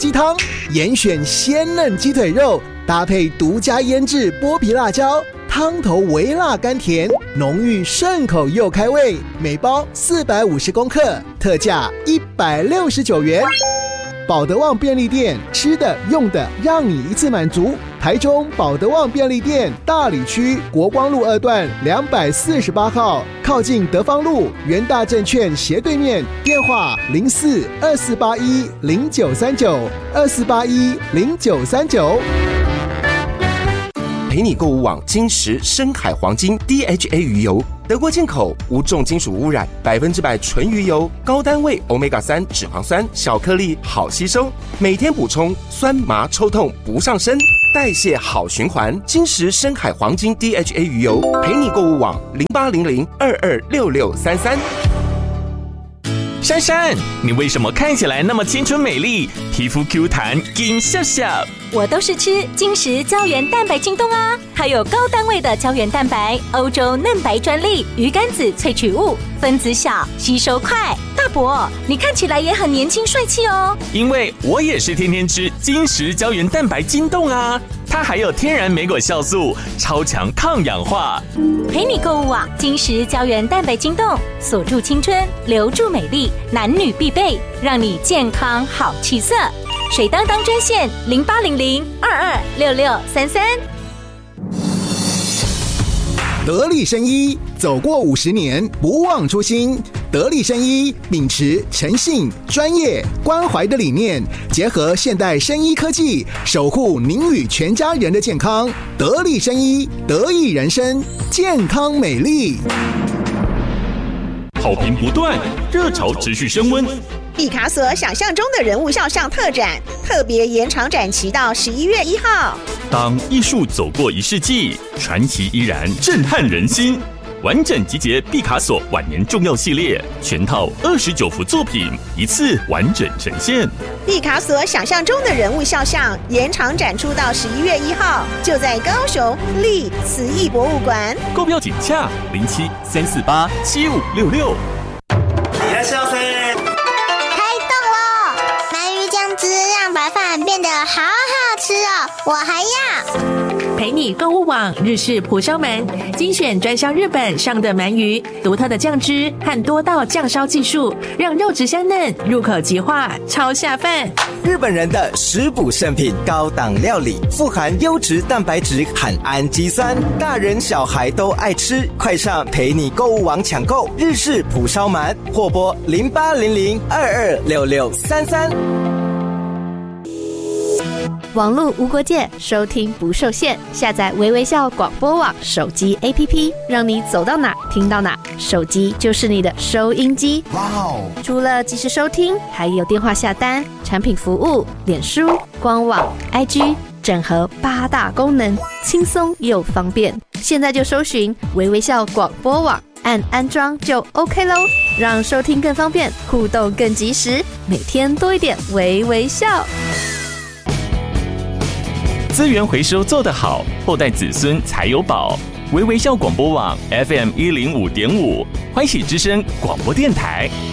鸡汤，严选鲜嫩鸡腿肉，搭配独家腌制剥皮辣椒，汤头微辣甘甜，浓郁顺口又开胃。每包450公克，特价169元。保德旺便利店，吃的用的让你一次满足。台中保德旺便利店大里区国光路2段248号，靠近德芳路元大证券斜对面，电话04-2481-0939，2481-0939。 陪你购物网金石深海黄金 DHA 鱼油，德国进口，无重金属污染，100%纯鱼油，高单位 Omega-3 脂肪酸，小颗粒好吸收，每天补充，酸麻抽痛不上身，代谢好循环。金石深海黄金 DHA 鱼油，陪你购物网0800226633。 珊珊，你为什么看起来那么青春美丽，皮肤 Q 弹，金笑笑？ 我都是吃金石胶原蛋白晶冻啊，它有高单位的胶原蛋白，欧洲嫩白专利，鱼肝子萃取物，分子小，吸收快。大伯，你看起来也很年轻帅气哦。 因为我也是天天吃金石胶原蛋白晶冻啊，它还有天然莓果酵素，超强抗氧化。 陪你购物网金石胶原蛋白晶冻，锁住青春，留住美丽，男女必备，让你健康好气色。水当当专线0800226633。 得力生医，走过50年，不忘初心。得力生医秉持诚信、专业、关怀的理念，结合现代生医科技，守护您与全家人的健康。得力生医，得益人生，健康美丽。 好评不断，热潮持续升温。 毕卡索想象中的人物肖像特展，特别延长展期到11月1号。 当艺术走过1世纪，传奇依然震撼人心。完整集结毕卡索晚年重要系列，全套29幅作品，一次完整呈现。 毕卡索想象中的人物肖像延长展出到11月1号，就在高雄立慈艺博物馆。 购票请洽07-348-7566。 いらっしゃいませ。 让白饭变得好好吃哦！我还要陪你购物网日式蒲烧鳗，精选专销日本上的鳗鱼，独特的酱汁和多道酱烧技术，让肉质香嫩，入口即化，超下饭。 日本人的食补圣品，高档料理，富含优质蛋白质和氨基酸，大人小孩都爱吃。快上陪你购物网抢购日式蒲烧鳗，或拨0800226633。 网络无国界，收听不受限。下载微微笑广播网手机 APP， 让你走到哪听到哪，手机就是你的收音机。哇哦！除了即时收听，还有电话下单、产品服务、脸书、官网、IG， 整合8大功能，轻松又方便。现在就搜寻微微笑广播网，按安装就 OK 咯，让收听更方便，互动更及时，每天多一点微微笑。 资源回收做得好，后代子孙才有宝。微微笑广播网 FM105.5，欢喜之声广播电台。